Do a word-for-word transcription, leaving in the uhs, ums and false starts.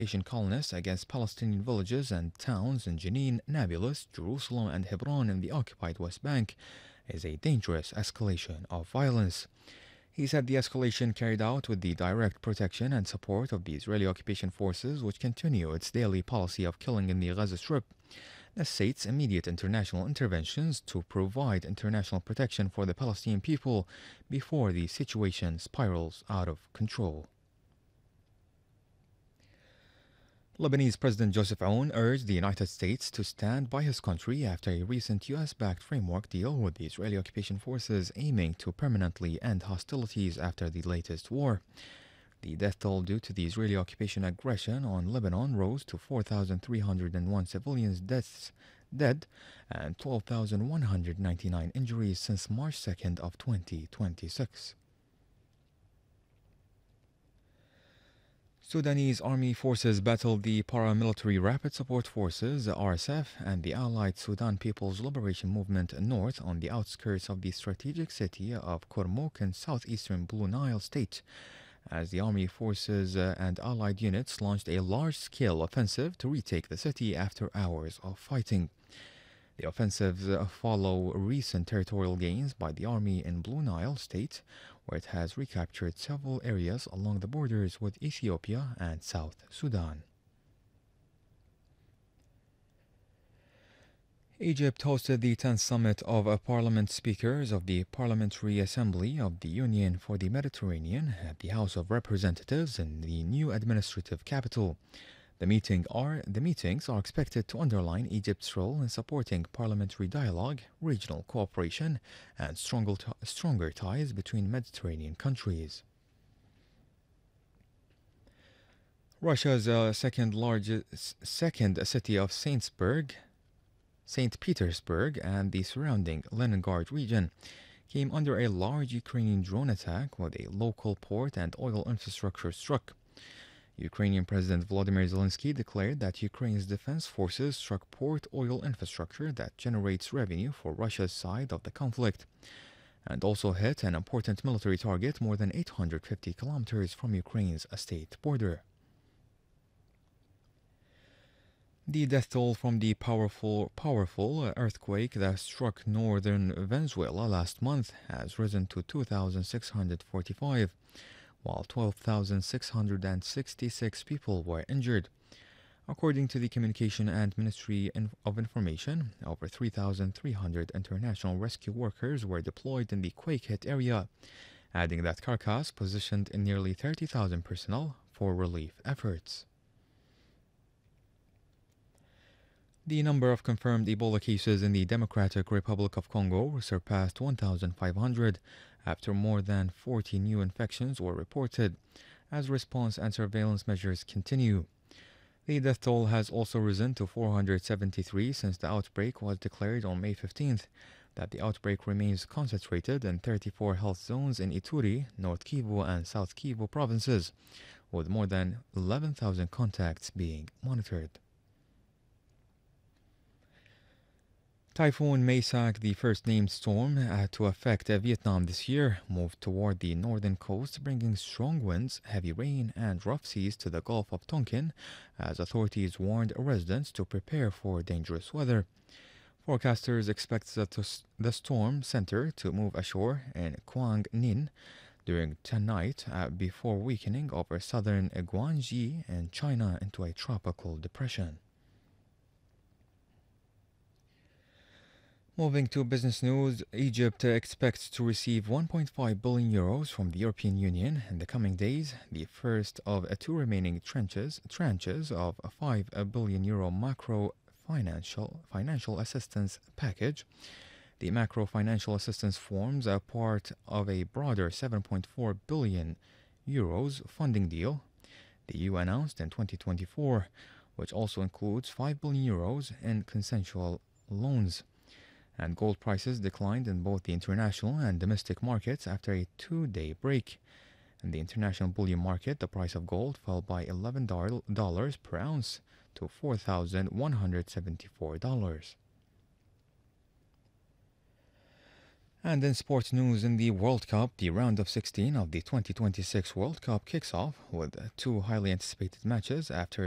Asian colonists against Palestinian villages and towns in Jenin, Nablus, Jerusalem, and Hebron in the occupied West Bank is a dangerous escalation of violence. He said the escalation carried out with the direct protection and support of the Israeli occupation forces, which continue its daily policy of killing in the Gaza Strip, necessitates immediate international interventions to provide international protection for the Palestinian people before the situation spirals out of control. Lebanese President Joseph Aoun urged the United States to stand by his country after a recent U S-backed framework deal with the Israeli occupation forces aiming to permanently end hostilities after the latest war. The death toll due to the Israeli occupation aggression on Lebanon rose to four thousand three hundred one civilians deaths dead and twelve thousand one hundred ninety-nine injuries since March second of twenty twenty-six. Sudanese army forces battled the paramilitary Rapid Support Forces (R S F) and the allied Sudan People's Liberation Movement north on the outskirts of the strategic city of Kurmuk in southeastern Blue Nile state, as the army forces uh, and allied units launched a large-scale offensive to retake the city after hours of fighting. The offensives uh, follow recent territorial gains by the army in Blue Nile state, where it has recaptured several areas along the borders with Ethiopia and South Sudan. Egypt hosted the tenth summit of uh, parliament speakers of the Parliamentary Assembly of the Union for the Mediterranean at the House of Representatives in the new administrative capital. The, meeting are, the meetings are expected to underline Egypt's role in supporting parliamentary dialogue, regional cooperation, and stronger, t- stronger ties between Mediterranean countries. Russia's uh, second largest second city of Saint-Petersburg, Saint Petersburg and the surrounding Leningrad region came under a large Ukrainian drone attack with a local port and oil infrastructure struck. Ukrainian President Volodymyr Zelensky declared that Ukraine's defense forces struck port oil infrastructure that generates revenue for Russia's side of the conflict, and also hit an important military target more than eight hundred fifty kilometers from Ukraine's state border. The death toll from the powerful, powerful earthquake that struck northern Venezuela last month has risen to two thousand six hundred forty-five. While twelve thousand six hundred sixty-six people were injured. According to the Communication and Ministry of Information, over three thousand three hundred international rescue workers were deployed in the quake-hit area, adding that Caracas positioned in nearly thirty thousand personnel for relief efforts. The number of confirmed Ebola cases in the Democratic Republic of Congo surpassed one thousand five hundred after more than forty new infections were reported, as response and surveillance measures continue. The death toll has also risen to four hundred seventy-three since the outbreak was declared on May fifteenth, that the outbreak remains concentrated in thirty-four health zones in Ituri, North Kivu, and South Kivu provinces, with more than eleven thousand contacts being monitored. Typhoon Maysak, the first named storm uh, to affect uh, Vietnam this year, moved toward the northern coast, bringing strong winds, heavy rain, and rough seas to the Gulf of Tonkin, as authorities warned residents to prepare for dangerous weather. Forecasters expect the, t- the storm center to move ashore in Quang Ninh during tonight uh, before weakening over southern Guangxi and China into a tropical depression. Moving to business news, Egypt expects to receive one point five billion euros from the European Union in the coming days, the first of two remaining tranches, tranches of a five billion euro macro financial financial assistance package. The macro financial assistance forms a part of a broader seven point four billion euros funding deal the E U announced in twenty twenty-four, which also includes five billion euros in consensual loans. And gold prices declined in both the international and domestic markets after a two-day break. In the international bullion market, the price of gold fell by eleven dollars per ounce to four thousand one hundred seventy-four dollars. And in sports news, in the World Cup, the round of sixteen of the twenty twenty-six World Cup kicks off with two highly anticipated matches after